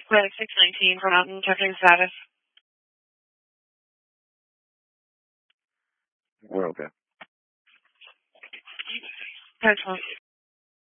Flight 619 for Mountain, checking status. We're okay. Excellent.